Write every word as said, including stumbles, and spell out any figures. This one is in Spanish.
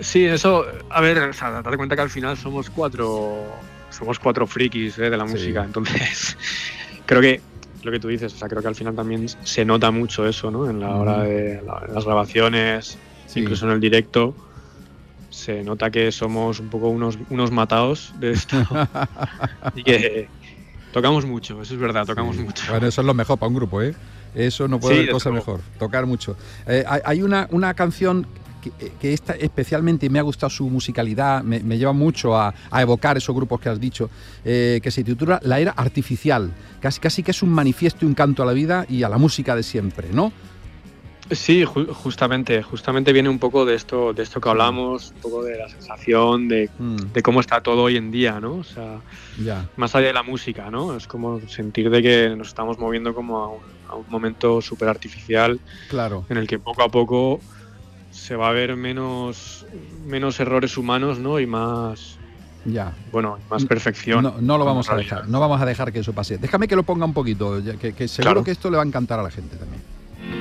Sí, eso, a ver, o sea, date cuenta que al final somos cuatro, somos cuatro frikis ¿eh? de la Sí. música, entonces creo que lo que tú dices, o sea, creo que al final también se nota mucho eso, ¿no? En la Ujú. hora de la- en las grabaciones, Sí. incluso en el directo, se nota que somos un poco unos, unos mataos de esto y que tocamos mucho, eso es verdad, tocamos Sí. mucho. Bueno, eso es lo mejor para un grupo, ¿eh? Eso no puede Sí, haber desde cosa luego. mejor, tocar mucho. Eh, hay hay una, una canción que, que esta especialmente me ha gustado su musicalidad, me, me lleva mucho a, a evocar esos grupos que has dicho, eh, que se titula La Era Artificial. Casi, casi que es un manifiesto y un canto a la vida y a la música de siempre, ¿no? Sí, ju- justamente, justamente viene un poco de esto, de esto que Sí. hablamos, un poco de la sensación de, Mm, de cómo está todo hoy en día, ¿no? O sea, ya, más allá de la música, ¿no? Es como sentir de que nos estamos moviendo como a un, a un momento súper artificial claro. en el que poco a poco se va a ver menos, menos errores humanos, ¿no? Y más, Ya. bueno, más perfección. No, no lo como vamos a realidad. dejar, no vamos a dejar que eso pase. Déjame que lo ponga un poquito, ya que, que seguro Claro. que esto le va a encantar a la gente también.